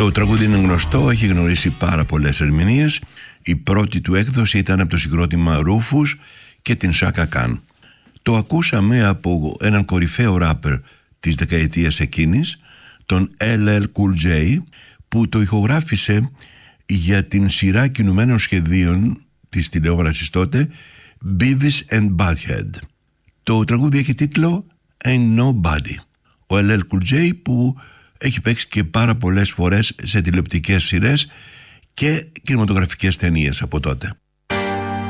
Το τραγούδι είναι γνωστό, έχει γνωρίσει πάρα πολλές ερμηνείες. Η πρώτη του έκδοση ήταν από το συγκρότημα Rufus και την Chaka Khan. Το ακούσαμε από έναν κορυφαίο ράπερ της δεκαετίας εκείνης, τον LL Cool J, που το ηχογράφησε για την σειρά κινουμένων σχεδίων της τηλεόρασης τότε, Beavis and Butthead. Το τραγούδι έχει τίτλο Ain't Nobody. Ο LL Cool J, που έχει παίξει και πάρα πολλές φορές σε τηλεοπτικές σειρές και κινηματογραφικές ταινίες από τότε.